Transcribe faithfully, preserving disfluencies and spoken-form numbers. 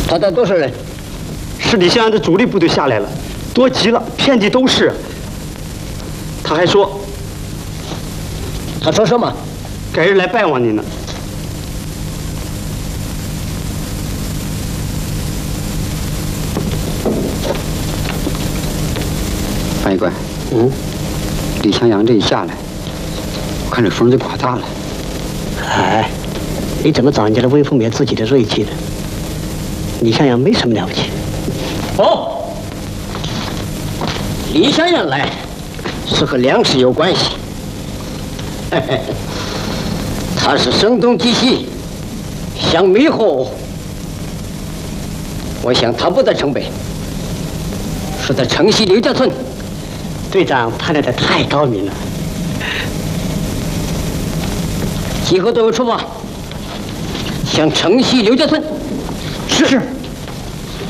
他带多少人？ 是李香安的主力部队下来了，多极了，遍地都是。他还说， 他说什么？ 改日来拜望您呢。 翻译官， 嗯， 李向阳这一下来，我看这风就刮大了。 哎，你怎么找人家来威风灭自己的锐气的？李向阳没什么了不起。哦，李向阳来是和粮食有关系。嘿嘿，他是声东击西，想迷惑。我想他不在城北，是在城西刘家村。队长判断的太高明了。集合队伍出发，向城西刘家村。 是是。